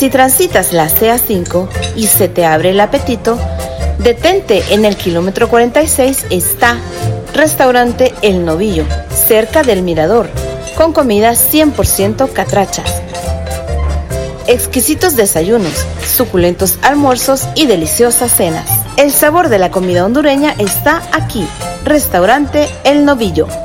Si transitas la CA5 y se te abre el apetito, detente en el kilómetro 46, está Restaurante El Novillo, cerca del Mirador, con comidas 100% catrachas. Exquisitos desayunos, suculentos almuerzos y deliciosas cenas. El sabor de la comida hondureña está aquí, Restaurante El Novillo.